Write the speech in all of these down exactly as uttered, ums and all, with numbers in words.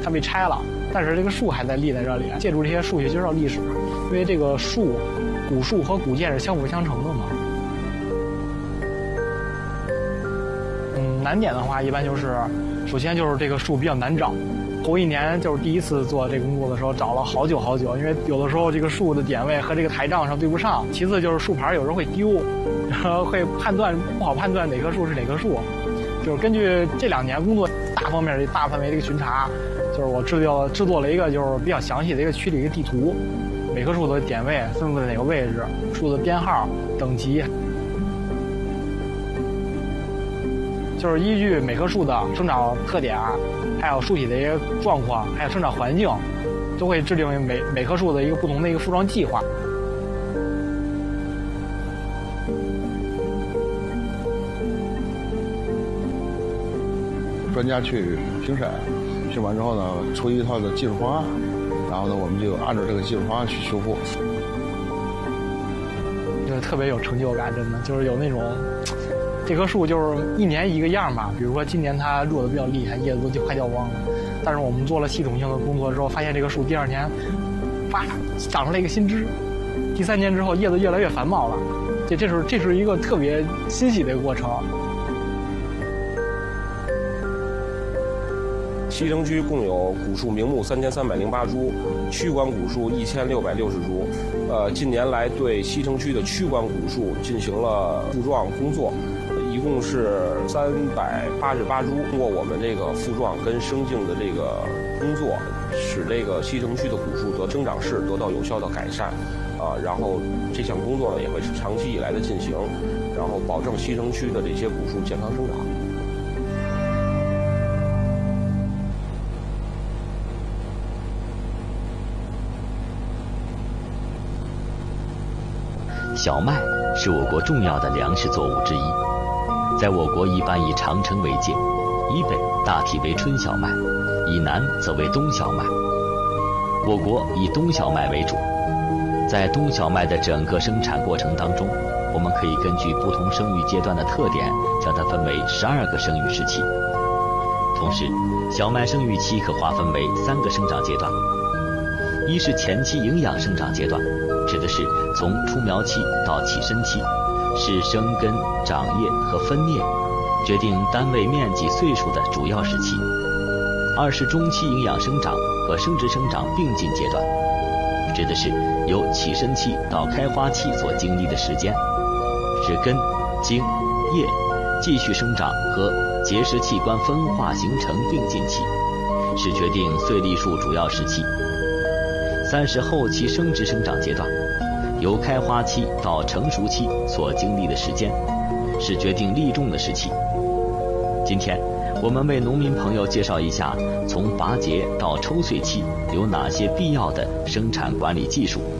它被拆了，但是这个树还在立在这里。借助这些树去介绍历史，因为这个树，古树和古建是相辅相成的嘛。嗯，难点的话，一般就是，首先就是这个树比较难找。头一年就是第一次做这个工作的时候，找了好久好久，因为有的时候这个树的点位和这个台账上对不上。其次就是树牌有时候会丢，然后会判断不好判断哪棵树是哪棵树。就是根据这两年工作大方面的大范围的一个巡查，就是我制作制作了一个就是比较详细的一个区的一个地图，每棵树的点位分布在哪个位置，树的编号、等级。就是依据每棵树的生长特点，还有树体的一个状况，还有生长环境，都会制定每每棵树的一个不同的一个复壮计划。 专家去评审，评完之后呢，出一套的技术方案，然后呢，我们就按照这个技术方案去修复。 就是特别有成就感，真的就是有那种。这棵树就是一年一个样吧，比如说今年它弱的比较厉害，叶子都快掉光了。但是我们做了系统性的工作之后，发现这个树第二年，发长出来一个新枝，第三年之后叶子越来越繁茂了。这这是这是一个特别欣喜的一个过程。 西城区共有古树名木三千三百零八株，区管古树一千六百六十株。呃，近年来对西城区的区管古树进行了复壮工作。一共是三百八十八株，通过我们这个复壮跟生境的这个工作，使这个西城区的古树的生长势得到有效的改善，啊，然后这项工作呢也会是长期以来的进行，然后保证西城区的这些古树健康生长。 小麦是我国重要的粮食作物之一。在我国一般以长城为界，以北大体为春小麦，以南则为冬小麦。我国以冬小麦为主，在冬小麦的整个生产过程当中，我们可以根据不同生育阶段的特点，将它分为十二个生育时期。同时，小麦生育期可划分为三个生长阶段，一是前期营养生长阶段，指的是从出苗期到起身期。是生根、长叶和分蘖，决定单位面积岁数的主要时期。二是中期营养生长和生殖生长并进阶段，指的是由起身期到开花期所经历的时间，是根、茎、叶继续生长和结实器官分化形成并进期，是决定穗粒数主要时期。三是后期生殖生长阶段，由开花期到成熟期所经历的时间，是决定粒重的时期。今天我们为农民朋友介绍一下从拔节到抽穗期有哪些必要的生产管理技术。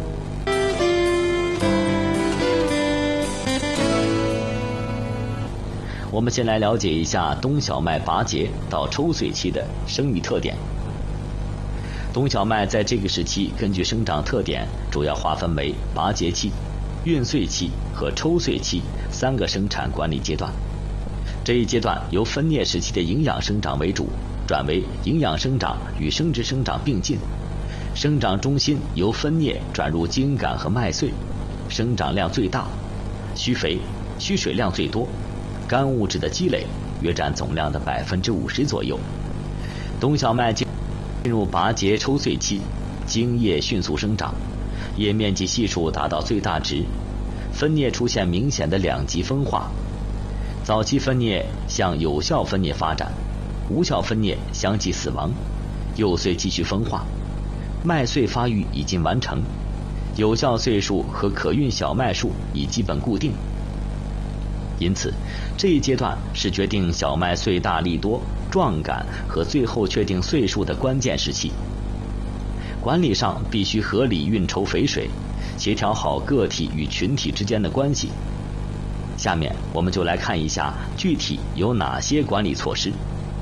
我们先来了解一下冬小麦拔节到抽穗期的生育特点。冬小麦在这个时期根据生长特点主要划分为拔节期、孕穗期和抽穗期三个生产管理阶段。这一阶段由分蘖时期的营养生长为主，转为营养生长与生殖生长并进，生长中心由分蘖转入茎秆和麦穗，生长量最大，需肥、需水量最多，干物质的积累约占总量的百分之五十左右。冬小麦进入拔节抽穗期，茎叶迅速生长，叶面积系数达到最大值，分蘖出现明显的两极分化。早期分蘖向有效分蘖发展，无效分蘖相继死亡，幼穗继续分化，麦穗发育已经完成，有效穗数和可孕小麦数已基本固定。因此，这一阶段是决定小麦穗大粒多、壮感和最后确定穗数的关键时期。管理上必须合理运筹肥水，协调好个体与群体之间的关系。下面我们就来看一下具体有哪些管理措施。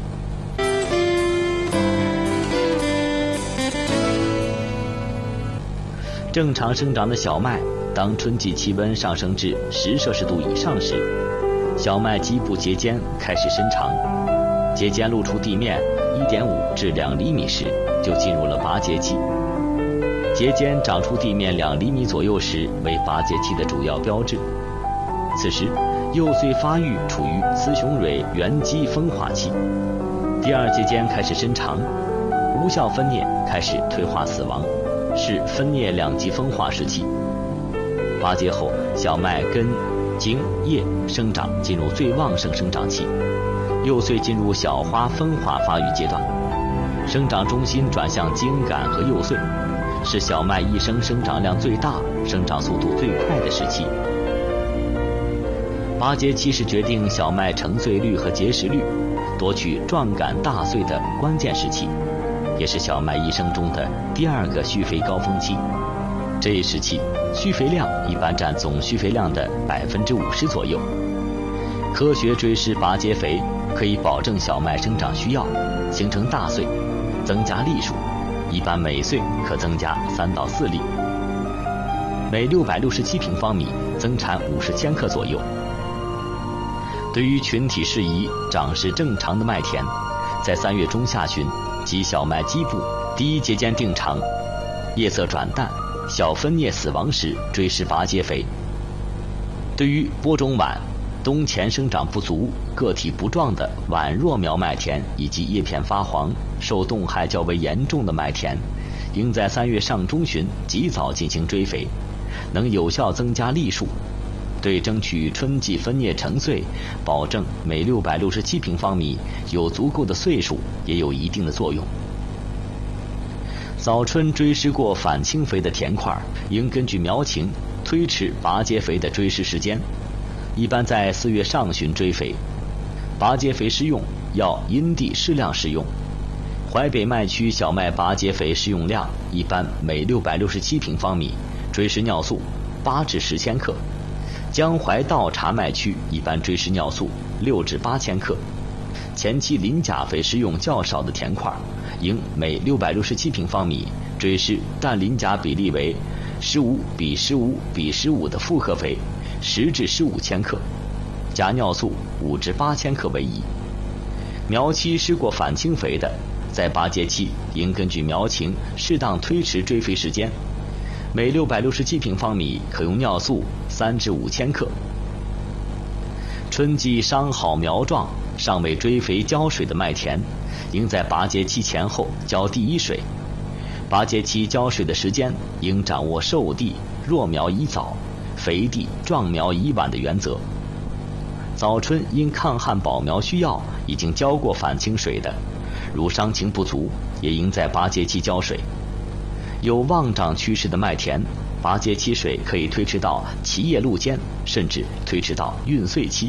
正常生长的小麦，当春季气温上升至十摄氏度以上时，小麦基部节间开始伸长，节间露出地面一点五至两厘米时，就进入了拔节期。节间长出地面两厘米左右时，为拔节期的主要标志。此时，幼穗发育处于雌雄蕊原基分化期，第二节间开始伸长，无效分蘖开始退化死亡，是分蘖两极分化时期。拔节后，小麦根、茎、叶生长进入最旺盛生长期，幼穗进入小花分化发育阶段，生长中心转向茎秆和幼穗，是小麦一生生长量最大、生长速度最快的时期。拔节期是决定小麦成穗率和结实率、夺取壮杆大穗的关键时期，也是小麦一生中的第二个蓄肥高峰期。这一时期，需肥量一般占总需肥量的百分之五十左右。科学追施拔节肥可以保证小麦生长需要，形成大穗，增加粒数，一般每穗可增加三到四粒，每六百六十七平方米增产五十千克左右。对于群体适宜、长势正常的麦田，在三月中下旬及小麦基部第一节间定长，叶色转淡、小分蘖死亡时追施拔节肥。对于播种晚、冬前生长不足、个体不壮的晚弱苗麦田以及叶片发黄、受冻害较为严重的麦田，应在三月上中旬及早进行追肥，能有效增加粒数，对争取春季分蘖成穗，保证每六百六十七平方米有足够的穗数也有一定的作用。早春追施过反青肥的田块，应根据苗情推迟拔节肥的追施时间，一般在四月上旬追肥。拔节肥施用要因地适量使用。淮北麦区小麦拔节肥施用量一般每六百六十七平方米追施尿素八至十千克。江淮道茶麦区一般追施尿素六至八千克。前期磷钾肥施用较少的田块，应每六百六十七平方米追施氮磷钾比例为十五比十五比十五的复合肥十至十五千克，加尿素五至八千克为宜。苗期施过反青肥的，在拔节期应根据苗情适当推迟追肥时间，每六百六十七平方米可用尿素三至五千克。春季伤好苗壮、尚未追肥浇水的麦田，应在拔节期前后浇第一水。拔节期浇水的时间应掌握瘦地、弱苗宜早、肥地、壮苗宜晚的原则。早春因抗旱保苗需要已经浇过反青水的，如伤情不足，也应在拔节期浇水。有旺长趋势的麦田，拔节期水可以推迟到其叶露间，甚至推迟到孕穗期。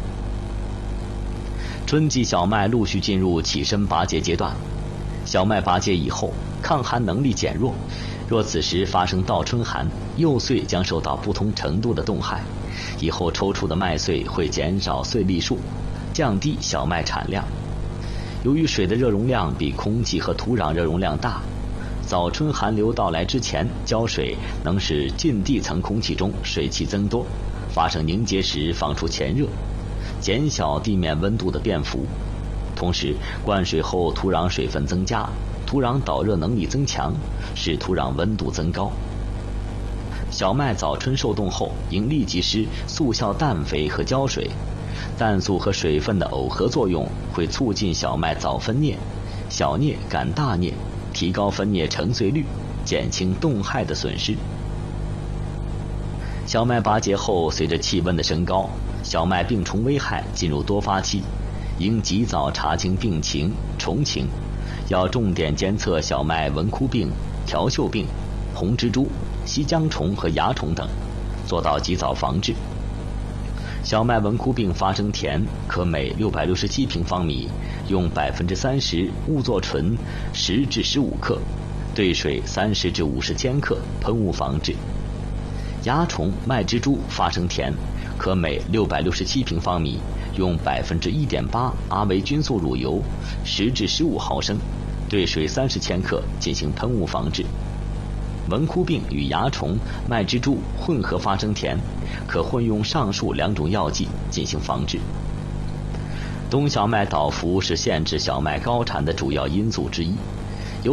春季小麦陆续进入起身拔节阶段，小麦拔节以后，抗寒能力减弱，若此时发生倒春寒，幼穗将受到不同程度的冻害，以后抽出的麦穗会减少穗粒数，降低小麦产量。由于水的热容量比空气和土壤热容量大，早春寒流到来之前浇水能使近地层空气中水汽增多，发生凝结时放出前热，减小地面温度的变幅。同时灌水后土壤水分增加，土壤导热能力增强，使土壤温度增高。小麦早春受冻后应立即施速效氮肥和浇水，氮素和水分的耦合作用会促进小麦早分蘖，小蘖赶大蘖，提高分蘖成穗率，减轻冻害的损失。小麦拔节后，随着气温的升高，小麦病虫危害进入多发期，应及早查清病情、虫情，要重点监测小麦纹枯病、条锈病、红蜘蛛、西浆虫和蚜虫等，做到及早防治。小麦纹枯病发生田，可每六百六十七平方米用百分之三十兀唑醇十至十五克，兑水三十至五十千克喷雾防治。蚜虫、麦蜘蛛发生田，可每六百六十七平方米用百分之一点八阿维菌素乳油十至十五毫升，兑水三十千克进行喷雾防治。纹枯病与蚜虫、麦蜘蛛混合发生田，可混用上述两种药剂进行防治。 冬小麦倒伏是限制小麦高产的主要因素之一。